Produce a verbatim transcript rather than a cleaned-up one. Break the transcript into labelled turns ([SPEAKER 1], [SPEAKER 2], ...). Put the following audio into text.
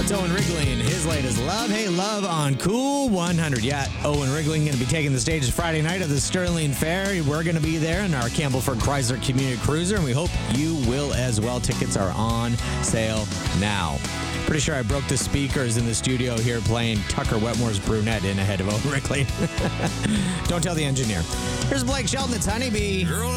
[SPEAKER 1] It's Owen Wrigley and his latest Love, Hey Love on Cool one hundred. Yeah, Owen Wrigley going to be taking the stage Friday night at the Sterling Fair. We're going to be there in our Campbellford Chrysler Community Cruiser, and we hope you will as well. Tickets are on sale now. Pretty sure I broke the speakers in the studio here playing Tucker Wetmore's Brunette in ahead of Owen Wrigley. Don't tell the engineer. Here's Blake Shelton. It's Honeybee.
[SPEAKER 2] Girl,